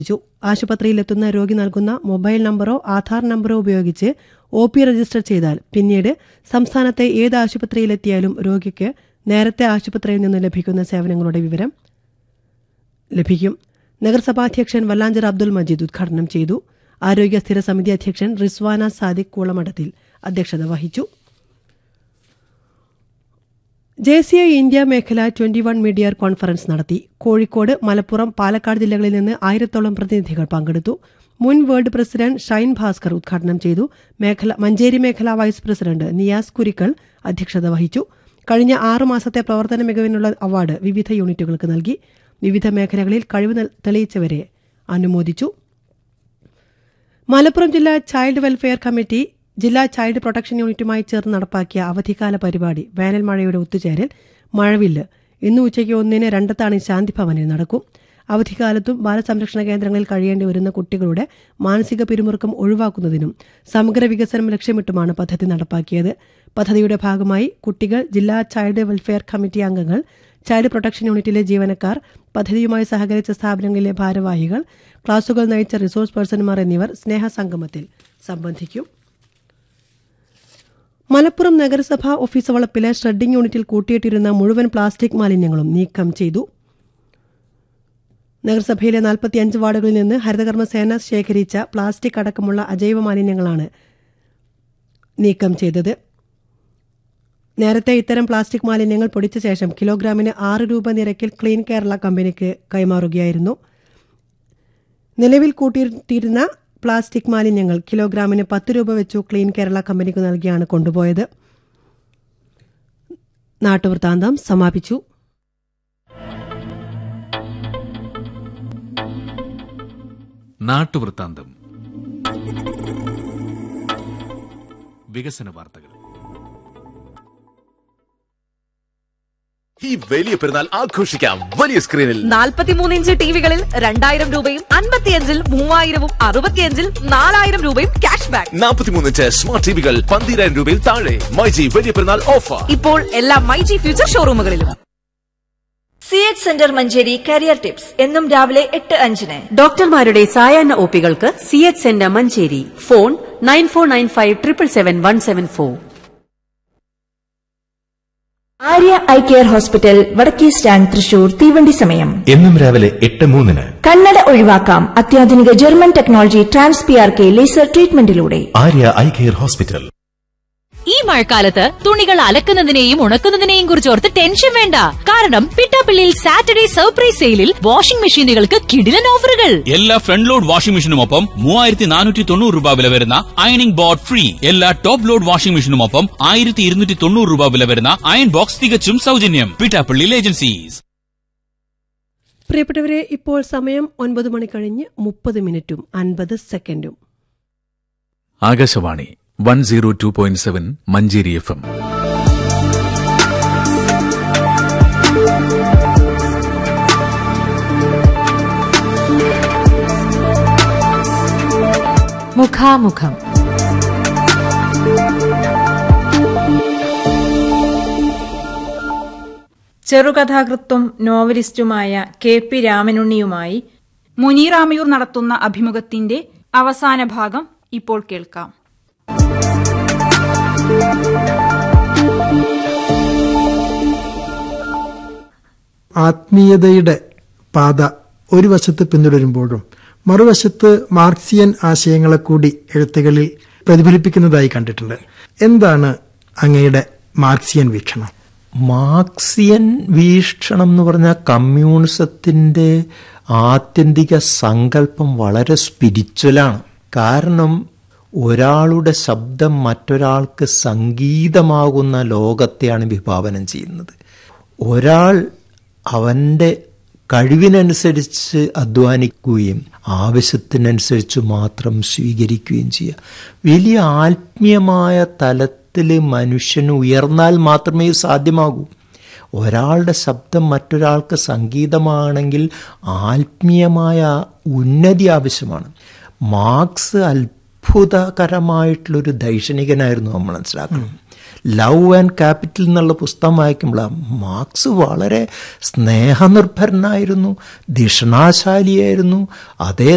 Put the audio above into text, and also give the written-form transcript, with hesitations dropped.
ആശുപത്രിയിലെത്തുന്ന രോഗി നൽകുന്ന മൊബൈൽ നമ്പറോ ആധാർ നമ്പറോ ഉപയോഗിച്ച് OP രജിസ്റ്റർ ചെയ്താൽ പിന്നീട് സംസ്ഥാനത്തെ ഏത് ആശുപത്രിയിലെത്തിയാലും രോഗിക്ക് നേരത്തെ ആശുപത്രിയിൽ നിന്ന് ലഭിക്കുന്ന സേവനങ്ങളുടെ വിവരം ലഭിക്കും. നഗരസഭാധ്യക്ഷൻ വല്ലാഞ്ചിറ അബ്ദുൽ മജീദ് ഉദ്ഘാടനം ചെയ്തു. ആരോഗ്യ സ്ഥിര സമിതി അധ്യക്ഷൻ റിസ്വാന സാദിഖ് കൂളമഠത്തിൽ അധ്യക്ഷത വഹിച്ചു. JCI ഇന്ത്യ മേഖല 21 മീഡിയർ കോൺഫറൻസ് നടത്തി. കോഴിക്കോട്, മലപ്പുറം, പാലക്കാട് ജില്ലകളിൽ നിന്ന് 1000-ഓളം പ്രതിനിധികൾ പങ്കെടുത്തു. മുൻ വേൾഡ് പ്രസിഡന്റ് ഷൈൻ ഭാസ്കർ ഉദ്ഘാടനം ചെയ്തു. മഞ്ചേരി മേഖല വൈസ് പ്രസിഡന്റ് നിയാസ് കുരിക്കൾ അധ്യക്ഷത വഹിച്ചു. കഴിഞ്ഞ 6 മാസത്തെ പ്രവർത്തന മികവിനുള്ള അവാർഡ് വിവിധ യൂണിറ്റുകൾക്ക് നൽകി. വിവിധ മേഖലകളിൽ കഴിവ് തെളിയിച്ചവരെ അനുമോദിച്ചു. മലപ്പുറം ജില്ലാ ചൈൽഡ് വെൽഫെയർ കമ്മിറ്റി ജില്ലാ ചൈൽഡ് പ്രൊട്ടക്ഷൻ യൂണിറ്റുമായി ചേർന്ന് നടപ്പാക്കിയ അവധിക്കാല പരിപാടി വേനൽ മഴയുടെ ഒത്തുചേരൽ മഴവില്ല് ഇന്ന് ഉച്ചയ്ക്ക് 1-ന് രണ്ടത്താണി ശാന്തിഭവനിൽ നടക്കും. അവധിക്കാലത്തും ബാലസംരക്ഷണ കേന്ദ്രങ്ങളിൽ കഴിയേണ്ടി വരുന്ന കുട്ടികളുടെ മാനസിക പിരിമുറുക്കം ഒഴിവാക്കുന്നതിനും സമഗ്ര വികസനം ലക്ഷ്യമിട്ടുമാണ് പദ്ധതി നടപ്പാക്കിയത്. പദ്ധതിയുടെ ഭാഗമായി കുട്ടികൾ, ജില്ലാ ചൈൽഡ് വെൽഫെയർ കമ്മിറ്റി അംഗങ്ങൾ, ചൈൽഡ് പ്രൊട്ടക്ഷൻ യൂണിറ്റിലെ ജീവനക്കാർ, പദ്ധതിയുമായി സഹകരിച്ച സ്ഥാപനങ്ങളിലെ ഭാരവാഹികൾ, ക്ലാസുകൾ നയിച്ച റിസോഴ്സ് പേഴ്സൺമാർ എന്നിവർ സ്നേഹസംഗമത്തിൽ സംബന്ധിക്കും. മലപ്പുറം നഗരസഭാ ഓഫീസ് വളപ്പിലെ ഷ്രെഡിംഗ് യൂണിറ്റിൽ കൂട്ടിയിട്ടിരുന്ന മുഴുവൻ പ്ലാസ്റ്റിക് മാലിന്യങ്ങളും നീക്കം ചെയ്തു. നഗരസഭയിലെ 45 വാർഡുകളിൽ നിന്ന് ഹരിതകർമ്മസേന ശേഖരിച്ച പ്ലാസ്റ്റിക് അടക്കമുള്ള അജൈവ മാലിന്യങ്ങളാണ് നീക്കം ചെയ്തത്. നേരത്തെ ഇത്തരം പ്ലാസ്റ്റിക് മാലിന്യങ്ങൾ പൊടിച്ച ശേഷം കിലോഗ്രാമിന് 6 രൂപ നിരക്കിൽ ക്ലീൻ കേരള കമ്പനിക്ക് കൈമാറുകയായിരുന്നു. നിലവിൽ കൂട്ടിയിട്ടിരുന്ന പ്ലാസ്റ്റിക് മാലിന്യങ്ങൾ കിലോഗ്രാമിന് 10 രൂപ വെച്ചു ക്ലീൻ കേരള കമ്പനിക്ക് നൽകിയാണ് കൊണ്ടുപോയത്. നാട്ടുവൃത്താന്തം സമാപിച്ചു. നാട്ടുവൃത്താന്തം വികസന വാർത്തകൾ. ഈ വലിയ പെരുന്നാൾ ആഘോഷിക്കാം വലിയ സ്ക്രീനിൽ. 43 ഇഞ്ച് ടിവികളിൽ 2000 രൂപയും 55-ൽ 3000-ഉം 65-ൽ 4000 രൂപയും ക്യാഷ് ബാക്ക്. 43 ഇഞ്ച് സ്മാർട്ട് ടിവികൾ 12000 രൂപയിൽ താഴെ. മൈജി വലിയ പെരുന്നാൾ ഓഫർ ഇപ്പോൾ എല്ലാ myG future ഷോറൂമുകളിലും. CH centre Manjeri career tips എന്നും രാവിലെ 8:05-ന്. ഡോക്ടർമാരുടെ സായാഹ്ന ഒപികൾക്ക് CH centre Manjeri. Phone 9495777174. Arya eye care hospital, വടക്കേ സ്റ്റാൻഡ്, തൃശൂർ. തീവണ്ടി സമയം എന്നും രാവിലെ 8:03. കണ്ണട ഒഴിവാക്കാം അത്യാധുനിക German technology TransPRK laser ട്രീറ്റ്മെന്റിലൂടെ. Arya eye care hospital. ഈ മഴക്കാലത്ത് തുണികൾ അലക്കുന്നതിനെയും ഉണക്കുന്നതിനെയും കുറിച്ചോർത്ത് ടെൻഷൻ വേണ്ട. കാരണം പിട്ടാപ്പിള്ളിയിൽ സാറ്റർഡേ സർപ്രൈസ് സെയിലിൽ വാഷിംഗ് മെഷീനുകൾക്ക് കിടിലൻ ഓഫറുകൾ. എല്ലാ ഫ്രണ്ട് ലോഡ് വാഷിംഗ് മെഷീനുമൊപ്പം 3490 രൂപ വില വരുന്ന അയണിംഗ് ബോർഡ് ഫ്രീ. എല്ലാ ടോപ്പ് ലോഡ് വാഷിംഗ് മെഷീനുമൊപ്പം 1290 രൂപ വില വരുന്ന അയൺ ബോക്സ് തികച്ചും സൗജന്യം. പിട്ടാപ്പിള്ളിയിൽ ഏജൻസീസ്. പ്രിയപ്പെട്ടവരെ, ഇപ്പോൾ സമയം 9:30 ആകാശവാണി 102.7 മഞ്ചേരി FM. മുഖാമുഖം. ചെറുകഥാകൃത്തും നോവലിസ്റ്റുമായ KP രാമനുണ്ണിയുമായി മുനീർ ആമയൂർ നടത്തുന്ന അഭിമുഖത്തിന്റെ അവസാന ഭാഗം ഇപ്പോൾ കേൾക്കാം. ആത്മീയതയുടെ പാത ഒരു വശത്ത് പിന്തുടരുമ്പോഴും മറുവശത്ത് മാർക്സിയൻ ആശയങ്ങളെ കൂടി എഴുത്തുകളിൽ പ്രതിഫലിപ്പിക്കുന്നതായി കണ്ടിട്ടുണ്ട്. എന്താണ് അങ്ങയുടെ മാർക്സിയൻ വീക്ഷണം? മാർക്സിയൻ വീക്ഷണം എന്ന് പറഞ്ഞാൽ കമ്മ്യൂണിസത്തിന്റെ ആത്യന്തിക സങ്കല്പം വളരെ സ്പിരിച്വലാണ്. കാരണം ഒരാളുടെ ശബ്ദം മറ്റൊരാൾക്ക് സംഗീതമാകുന്ന ലോകത്തെയാണ് വിഭാവനം ചെയ്യുന്നത്. ഒരാൾ അവന്റെ കഴിവിനനുസരിച്ച് അധ്വാനിക്കുകയും ആവശ്യത്തിനനുസരിച്ച് മാത്രം സ്വീകരിക്കുകയും ചെയ്യുക. വലിയ ആത്മീയമായ തലത്തിൽ മനുഷ്യന് ഉയർന്നാൽ മാത്രമേ സാധ്യമാകൂ. ഒരാളുടെ ശബ്ദം മറ്റൊരാൾക്ക് സംഗീതമാണെങ്കിൽ ആത്മീയമായ ഉന്നതി ആവശ്യമാണ്. മാർക്സ് അത്ഭുതകരമായിട്ടുള്ളൊരു ദൈക്ഷണികനായിരുന്നു നമ്മൾ മനസ്സിലാക്കണം. ലവ് ആൻഡ് ക്യാപിറ്റൽ എന്നുള്ള പുസ്തകം വായിക്കുമ്പോൾ മാർക്സ് വളരെ സ്നേഹനിർഭരനായിരുന്നു, ധിഷണാശാലിയായിരുന്നു. അതേ